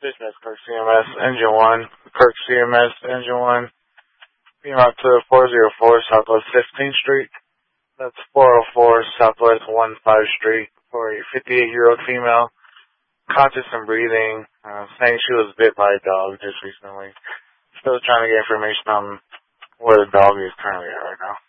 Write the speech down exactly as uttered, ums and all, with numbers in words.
Business Kirk C M S, Engine one. Kirk C M S, Engine one. Being out to four oh four Southwest fifteenth Street. That's four oh four Southwest fifteen Street for a fifty-eight-year-old female. Conscious and breathing. Uh, saying she was bit by a dog just recently. Still trying to get information on where the dog is currently at right now.